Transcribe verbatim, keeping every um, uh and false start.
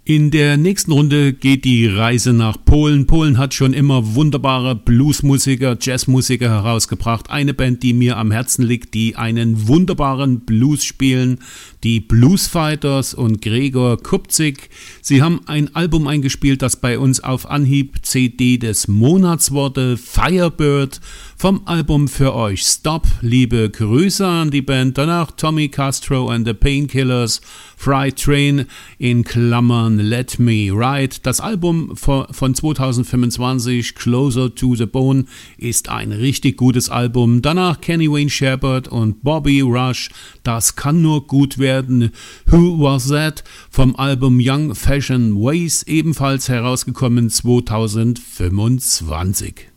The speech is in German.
In der nächsten Runde geht die Reise nach Polen. Polen hat schon immer wunderbare Bluesmusiker, Jazzmusiker herausgebracht. Eine Band, die mir am Herzen liegt, die einen wunderbaren Blues spielen, die Bluesfighters und Gregor Kupczyk. Sie haben ein Album eingespielt, das bei uns auf Anhieb C D des Monats wurde, Firebird, vom Album für euch Stop. Liebe Grüße an die Band. Danach Tommy Castro and the Painkillers, Fright Train in Klammern Let Me Ride. Das Album von zweitausendfünfundzwanzig, Closer to the Bone, ist ein richtig gutes Album. Danach Kenny Wayne Shepherd und Bobby Rush, Das kann nur gut werden. Who Was That? Vom Album Young Fashion Ways, ebenfalls herausgekommen zweitausendfünfundzwanzig.